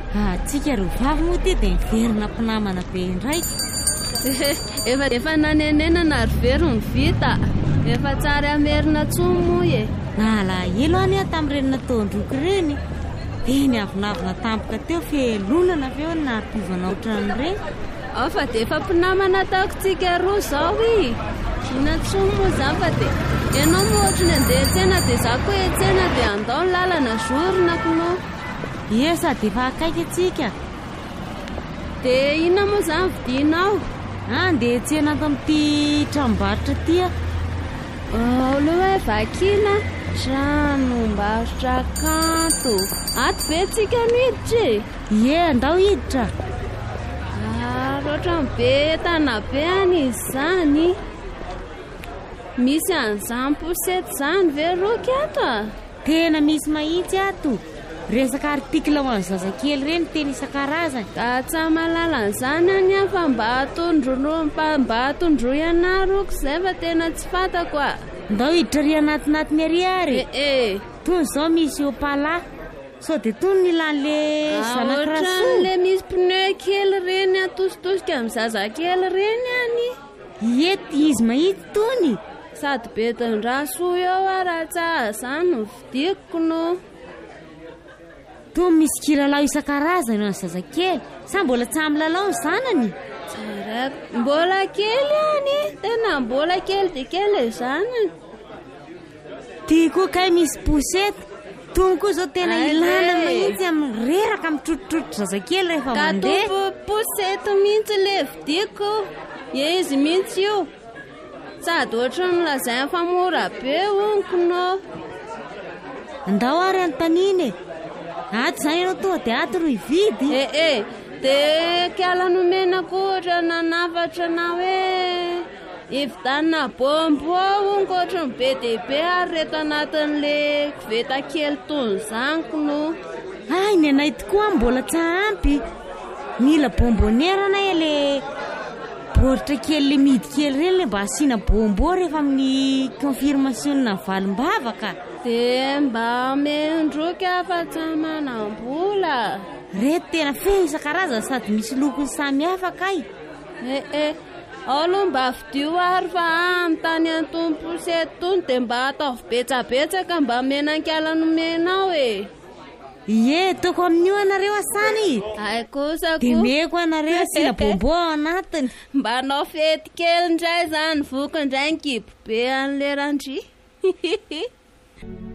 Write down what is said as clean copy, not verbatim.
Tsika ro vavy moa ty dia miverina mpinamana be indray. Efa nanenena na ry very ny vita. Efa tsara amerina tsomo moa e. Nalahelo any aho tamin'ireny nataondroko ireny. Dia niavonavina tampoka teo felonana avy eo nampivana ohatran'ireny. Fa dia efa mpinamana taoko tsika roa zao i. Ina tsomo moa zany fa dia ianao moa ohatrany andeha tsena dia za koa etsena dia andao ny lalana zorona kono. Sady efa akaiky atsika. Dia ina moa zany vidinao? Andeha tsena ato amin'ity tranombarotra ty a. Aloha hoe vakina tranombarotra kanto. Ato ve tsika no hiditra e? Andao hiditra. Ohatrany be tana be any izy zany. Misy an'izany posety zany ve roky ato a? Tena misy mahitsy ato. Resaka artikla ho an'ny zazakely ireny tena isan-karazany. Tsy mahalala an'izany any aho fa mba hatondroy anaroko izay fa tena tsy fantako a. Ndao hiditra ry anatinatiny ary ary. Tony izao misy opala. Sao dia tony nilan'le zanak'rasoa. Ohatran'le misy pneu kely ireny atositosika amin'ny zazakely ireny any. Izy mahitsy tony. Sady betin'ny-rasoa eo raha tsara izany no vidiko no. Tony misy kilalao isan-karazany amin'ny zazakely. Sa mbola tsy amin'ny lalao ny zanany? Mbola kely any. Tena mbola kely dia kely e zanany. Tia koa kay misy posety. Tony koa zao tena ilana mahitsy amin'ny reraka mitrototrotro zazakely rehefa mandeha. Ka posety mihitsy le vidiko. Izy mihitsy io. Sady ohatrany lazainy fa mora be onko no. Andao ary antaniny e. Ato zany ianao tonga dia ato ro hividy. Dia kiala nomena koa ohatra nanafatra na hoe hividanina bombo onko ohatrany be dia be ary reto anatin'le koveta kely tony zany kono. Ny anay tokoa mbola tsy ampy. Mila bomboniera na le baoritra kely le midy kely ireny le mba asiana bombo rehefa amin'ny confirmation-na valim-bavaka. Dia mba mendroky afa tsy manam-bola. Reto tena feno isan-karazany sady misy lokony samihafa kay. Aloha mba vidio ary fa amin'ny tany antony posety tony dia mba ataovy betsabetsaka mba menan-kiala nomenao e. Toko amin'io anareo asany. Kosa dia meko anareo asina bombo ao anatiny. Mba anao fety kely indray zany vokindray ny kibo be an'le randry.